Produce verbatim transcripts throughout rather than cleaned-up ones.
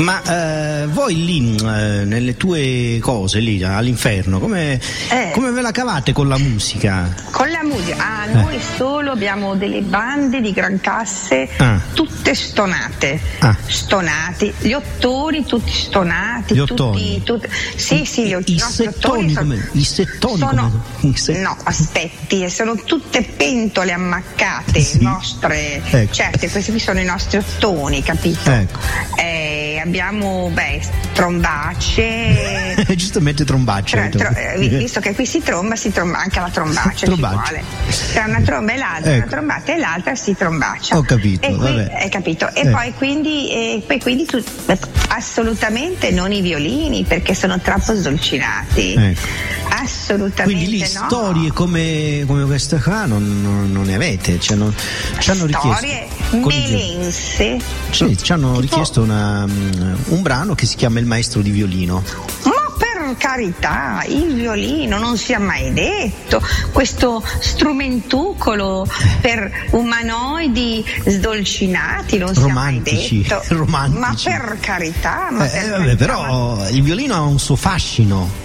Ma eh, voi lì, eh, nelle tue cose lì all'inferno, come, eh. come ve la cavate con la musica? Con la musica? Ah, noi eh. solo abbiamo delle bande di gran classe, ah. tutte stonate, ah. stonati, gli ottoni tutti stonati, gli ottoni? Tutti, tutti, sì, sì, gli I, i settoni, sono, come, i settoni sono, come, i set... no, aspetti, sono tutte pentole ammaccate, sì. nostre, ecco. Certo, questi qui sono i nostri ottoni, capito? Ecco. Eh, abbiamo, beh, trombacce. Giustamente trombacce. Tro, tro, visto che qui si tromba, si tromba anche la trombaccia. Trombacce. Tra una tromba e l'altra, ecco. Una trombata e l'altra si trombaccia. Ho capito. E, qui, vabbè. Hai capito? E ecco. poi quindi, e poi quindi tu, assolutamente non i violini, perché sono troppo sdolcinati. Ecco. Assolutamente. Quindi lì no. storie come, come questa qua non, non, non ne avete? Ci hanno, ci hanno storie melense. Sì, ci hanno tipo... richiesto una, un brano che si chiama Il maestro di violino. Ma per carità, il violino non si è mai detto, questo strumentucolo per umanoidi sdolcinati non romantici, si è mai detto. Romantici. Ma per carità, ma eh, per vabbè, carità, però ma... il violino ha un suo fascino.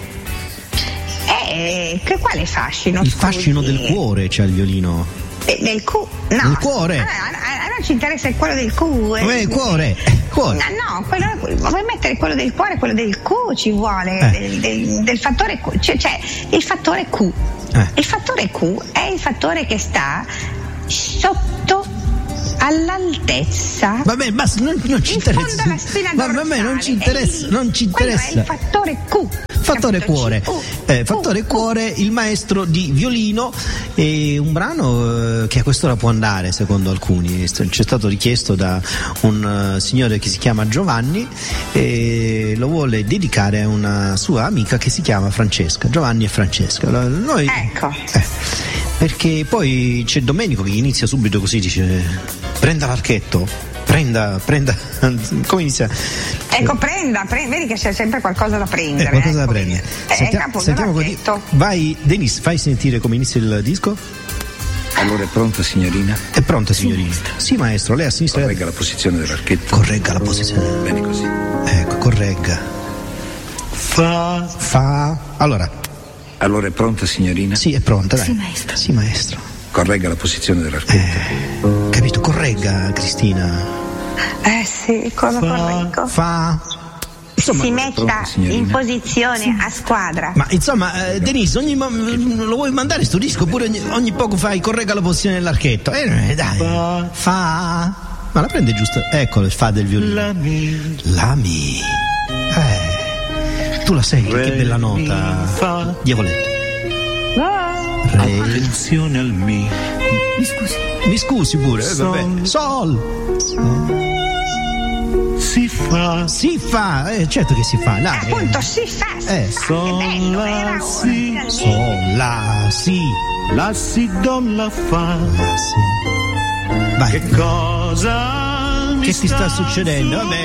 Eh, che quale fascino? Il scusi? fascino del cuore c'è il violino. Eh, del cu... No. Del cuore. A noi ci interessa il quello del cu. Eh, il cuore. cuore. No, no, quello, vuoi mettere quello del cuore, quello del cu ci vuole, eh. del, del, del fattore Q, cioè, cioè il fattore Q. Eh. Il fattore Q è il fattore che sta sotto all'altezza. Vabbè, basta, non, non ci in interessa. fondo alla spina Ma vabbè, non ci interessa, il, non ci interessa. Quello è il fattore Q. Fattore cuore, uh, eh, fattore uh, cuore, il maestro di violino, è un brano eh, che a quest'ora può andare secondo alcuni. C'è stato richiesto da un uh, signore che si chiama Giovanni e lo vuole dedicare a una sua amica che si chiama Francesca. Giovanni e Francesca. Noi, ecco. Eh, perché poi c'è Domenico che inizia subito così, dice: prenda l'archetto. Prenda, prenda, come inizia? Ecco, prenda, prenda, vedi che c'è sempre qualcosa da prendere. Eh, qualcosa ecco, da prendere. Eh, Sentiamo, appunto, sentiamo così. Vai, Denis, fai sentire come inizia il disco. Allora è pronta, signorina? È pronta, signorina. Sì, maestro, lei a sinistra. Corregga la posizione dell'archetto. Corregga la posizione. Bene così. Ecco, corregga. Fa. Fa. Allora. Allora è pronta, signorina? Sì, è pronta, dai. Sì, maestro. Sì, maestro. Corregga la posizione dell'archetto. Eh, capito, corregga, Cristina. Eh sì, cosa correggo? Fa. Insomma, si metta pronta, in posizione sì. A squadra. Ma insomma, eh, Denise, ogni ma- lo vuoi mandare sto disco oppure ogni, ogni poco fai corregga la posizione dell'archetto? Eh, dai. Fa. fa. Ma la prende giusto? Eccolo il fa del violino. La mi. La mi. Eh. Tu la senti? Re, che bella nota. Fa. Diavoletto. Re. Attenzione al mi. Mi scusi. Mi scusi pure, eh, Sol. vabbè. Sol. Sol. Si fa. Si fa, eh, certo che si fa. Là, eh, appunto, si fa. Si eh. fa. Sol, che bello, era si. Sol, la, si. La si, do, la fa. La, si. Vai. Che cosa che ti sta succedendo? Vabbè.